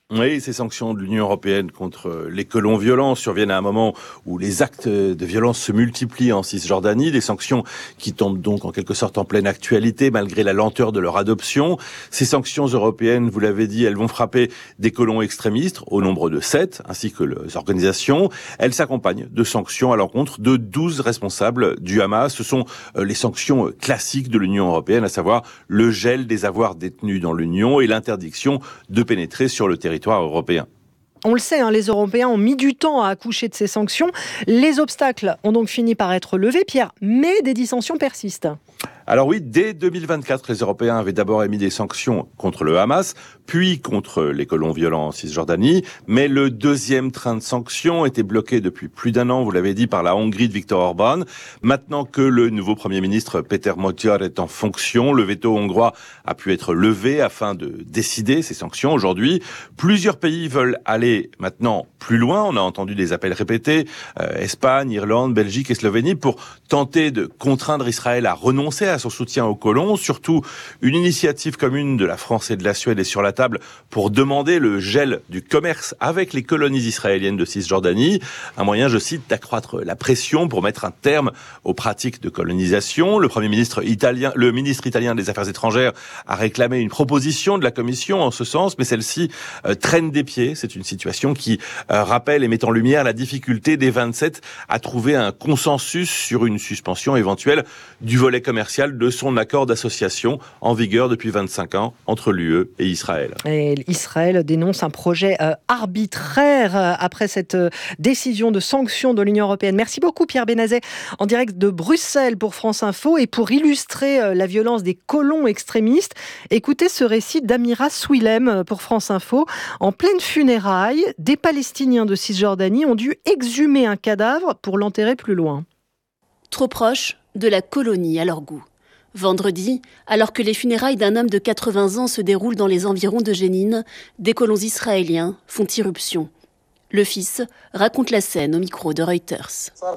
Oui, ces sanctions de l'Union européenne contre les colons violents surviennent à un moment où les actes de violence se multiplient en Cisjordanie, des sanctions qui tombent donc en quelque sorte en pleine actualité malgré la lenteur de leur adoption. Ces sanctions européennes, vous l'avez dit, elles vont frapper des colons extrémistes au nombre de 7, ainsi que les organisations. Elles s'accompagnent de sanctions à l'encontre de 12 responsables du Hamas. Ce sont les sanctions classiques de l'Union européenne, à savoir le gel des avoirs détenus dans l'Union et l'interdiction de pénétrer sur le territoire européen. On le sait, les Européens ont mis du temps à accoucher de ces sanctions. Les obstacles ont donc fini par être levés, Pierre, mais des dissensions persistent. Alors oui, dès 2024, les Européens avaient d'abord émis des sanctions contre le Hamas, puis contre les colons violents en Cisjordanie. Mais le deuxième train de sanctions était bloqué depuis plus d'un an, vous l'avez dit, par la Hongrie de Viktor Orban. Maintenant que le nouveau Premier ministre Péter Magyar est en fonction, le veto hongrois a pu être levé afin de décider ces sanctions. Aujourd'hui, plusieurs pays veulent aller maintenant plus loin. On a entendu des appels répétés, Espagne, Irlande, Belgique et Slovénie, pour tenter de contraindre Israël à renoncer à son soutien aux colons. Surtout, une initiative commune de la France et de la Suède est sur la table pour demander le gel du commerce avec les colonies israéliennes de Cisjordanie. Un moyen, je cite, d'accroître la pression pour mettre un terme aux pratiques de colonisation. Le ministre italien des Affaires étrangères a réclamé une proposition de la Commission en ce sens, mais celle-ci traîne des pieds. C'est une situation qui rappelle et met en lumière la difficulté des 27 à trouver un consensus sur une suspension éventuelle du volet commercial de son accord d'association en vigueur depuis 25 ans entre l'UE et Israël. Et Israël dénonce un projet arbitraire après cette décision de sanction de l'Union européenne. Merci beaucoup Pierre Benazet, en direct de Bruxelles pour France Info. Et pour illustrer la violence des colons extrémistes, écoutez ce récit d'Amira Swilem pour France Info. En pleine funérailles, des Palestiniens de Cisjordanie ont dû exhumer un cadavre pour l'enterrer plus loin. Trop proche de la colonie à leur goût. Vendredi, alors que les funérailles d'un homme de 80 ans se déroulent dans les environs de Jénine, des colons israéliens font irruption. Le fils raconte la scène au micro de Reuters.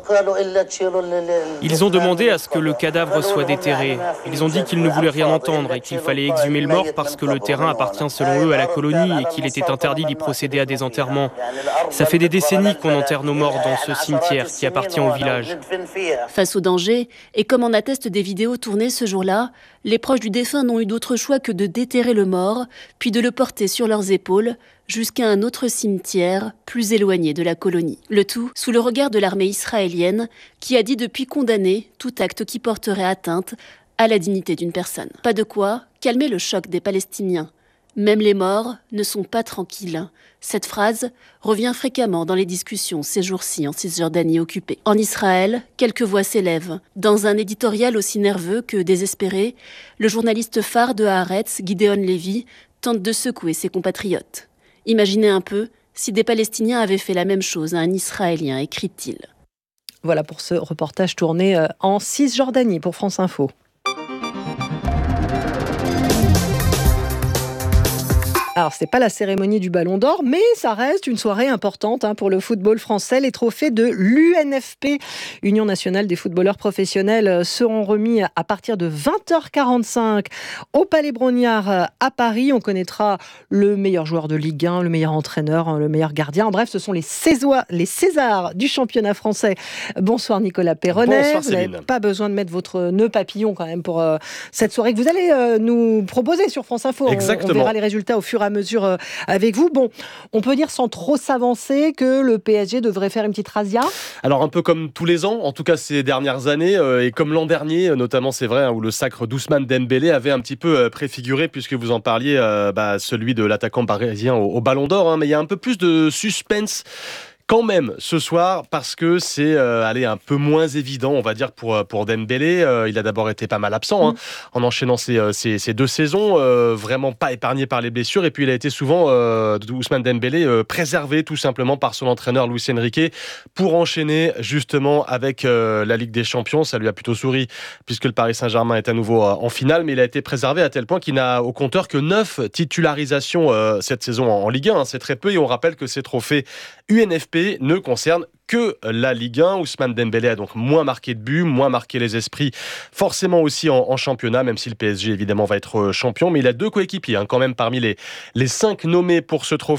Ils ont demandé à ce que le cadavre soit déterré. Ils ont dit qu'ils ne voulaient rien entendre et qu'il fallait exhumer le mort parce que le terrain appartient selon eux à la colonie et qu'il était interdit d'y procéder à des enterrements. Ça fait des décennies qu'on enterre nos morts dans ce cimetière qui appartient au village. Face au danger, et comme en attestent des vidéos tournées ce jour-là, les proches du défunt n'ont eu d'autre choix que de déterrer le mort, puis de le porter sur leurs épaules jusqu'à un autre cimetière plus éloigné de la colonie. Le tout sous le regard de l'armée israélienne qui a dit depuis condamner tout acte qui porterait atteinte à la dignité d'une personne. Pas de quoi calmer le choc des Palestiniens. Même les morts ne sont pas tranquilles. Cette phrase revient fréquemment dans les discussions ces jours-ci en Cisjordanie occupée. En Israël, quelques voix s'élèvent. Dans un éditorial aussi nerveux que désespéré, le journaliste phare de Haaretz, Gideon Levy, tente de secouer ses compatriotes. Imaginez un peu si des Palestiniens avaient fait la même chose à un Israélien, écrit-il. Voilà pour ce reportage tourné en Cisjordanie pour France Info. Alors, c'est pas la cérémonie du Ballon d'Or, mais ça reste une soirée importante pour le football français. Les trophées de l'UNFP, Union nationale des footballeurs professionnels, seront remis à partir de 20h45 au Palais Brongniart à Paris. On connaîtra le meilleur joueur de Ligue 1, le meilleur entraîneur, le meilleur gardien. Bref, ce sont les Césars du championnat français. Bonsoir Nicolas Perronnet. Bonsoir Vous n'avez Céline. pas besoin de mettre votre nœud papillon quand même pour cette soirée que vous allez nous proposer sur France Info. Exactement. On verra les résultats au fur et à mesure avec vous. Bon, on peut dire sans trop s'avancer que le PSG devrait faire une petite razzia. Alors un peu comme tous les ans, en tout cas ces dernières années, et comme l'an dernier, notamment c'est vrai, où le sacre d'Ousmane Dembélé avait un petit peu préfiguré, puisque vous en parliez, celui de l'attaquant parisien au Ballon d'Or, mais il y a un peu plus de suspense quand même ce soir, parce que c'est un peu moins évident, on va dire, pour Dembélé. Il a d'abord été pas mal absent en enchaînant ces 2 saisons, vraiment pas épargné par les blessures, et puis il a été souvent, Ousmane Dembélé, préservé tout simplement par son entraîneur Luis Enrique pour enchaîner justement avec la Ligue des Champions. Ça lui a plutôt souri puisque le Paris Saint-Germain est à nouveau en finale, mais il a été préservé à tel point qu'il n'a au compteur que 9 titularisations cette saison en Ligue 1. C'est très peu, et on rappelle que ces trophées UNFP ne concerne que la Ligue 1. Ousmane Dembélé a donc moins marqué de buts, moins marqué les esprits, forcément aussi en championnat, même si le PSG évidemment va être champion, mais il a 2 coéquipiers quand même parmi les 5 nommés pour ce trophée.